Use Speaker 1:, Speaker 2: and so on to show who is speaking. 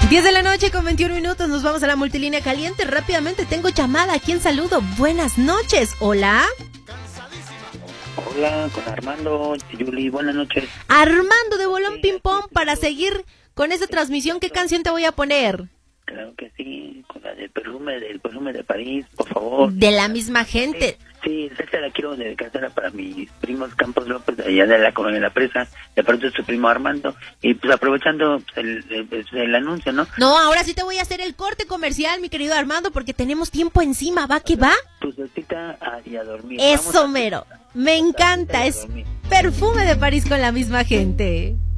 Speaker 1: 10 de la noche con 21 minutos, nos vamos a la multilínea caliente. Rápidamente tengo llamada, ¿a quién saludo? Buenas noches, hola.
Speaker 2: Hola, con Armando, Yuli, buenas noches.
Speaker 1: Armando de Bolón Ping Pong, para seguir con esta transmisión, ¿qué canción te voy a poner?
Speaker 2: Claro que sí, con la del perfume de París, por favor.
Speaker 1: De la misma gente.
Speaker 2: Sí, esta la quiero dedicársela para mis primos Campos López, de allá de la colonia La Presa, de pronto es su primo Armando, y pues aprovechando el anuncio, ¿no?
Speaker 1: No, ahora sí te voy a hacer el corte comercial, mi querido Armando, porque tenemos tiempo encima, ¿va que va?
Speaker 2: Tu soltita y a dormir.
Speaker 1: Eso mero, me encanta, es Perfume de París con la misma gente.